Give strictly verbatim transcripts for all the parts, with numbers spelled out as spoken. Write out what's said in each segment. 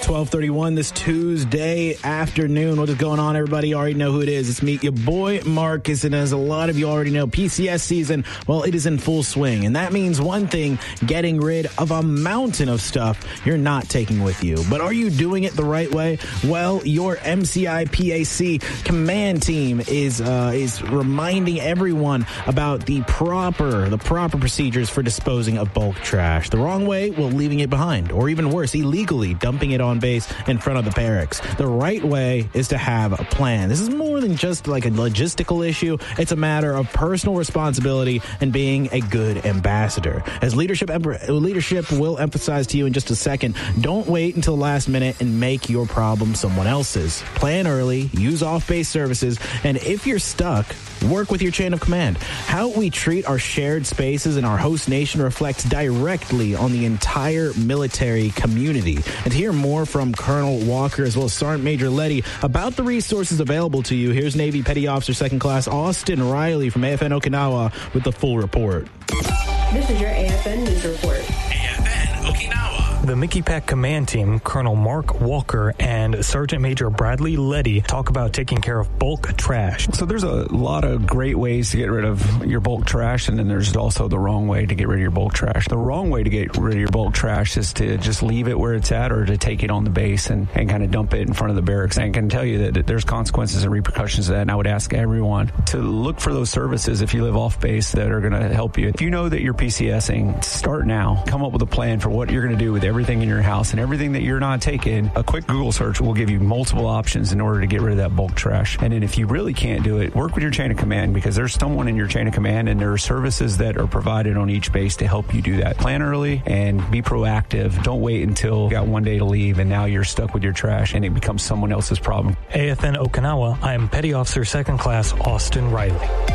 twelve thirty-one this Tuesday afternoon. What is going on, everybody? You already know who it is. It's me, your boy Marcus, and as a lot of you already know, P C S season, well, it is in full swing, and that means one thing: getting rid of a mountain of stuff you're not taking with you. But are you doing it the right way? Well, your M C I P A C command team is uh, is reminding everyone about the proper the proper procedures for disposing of bulk trash. The wrong way, well, leaving it behind, or even worse, illegally dumping it on base in front of the barracks. The right way is to have a plan. This is more than just like a logistical issue. It's a matter of personal responsibility and being a good ambassador. As leadership leadership will emphasize to you in just a second, don't wait until the last minute and make your problem someone else's. Plan early, use off-base services, and if you're stuck, work with your chain of command. How we treat our shared spaces and our host nation reflects directly on the entire military community. And to hear more from Colonel Walker as well as Sergeant Major Letty about the resources available to you, here's Navy Petty Officer Second Class Austin Riley from A F N Okinawa with the full report. This is your A F N News Report. A F N Okinawa. The Mickey Pack Command Team, Colonel Mark Walker and Sergeant Major Bradley Letty talk about taking care of bulk trash. So there's a lot of great ways to get rid of your bulk trash, and then there's also the wrong way to get rid of your bulk trash. The wrong way to get rid of your bulk trash is to just leave it where it's at or to take it on the base and, and kind of dump it in front of the barracks. And I can tell you that there's consequences and repercussions to that, and I would ask everyone to look for those services if you live off base that are going to help you. If you know that you're PCSing, start now. Come up with a plan for what you're going to do with everything in your house and everything that you're not taking. A quick Google search will give you multiple options in order to get rid of that bulk trash. And then if you really can't do it, work with your chain of command, because there's someone in your chain of command and there are services that are provided on each base to help you do that. Plan early and be proactive. Don't wait until you got one day to leave and now you're stuck with your trash and it becomes someone else's problem. A F N Okinawa, I am Petty Officer Second Class Austin Riley.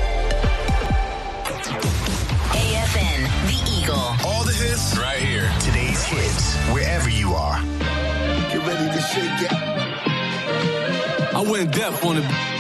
A F N, The Eagle. All the hits right here. Today's hits, wherever you are. Get ready to shake it. I went deaf on it.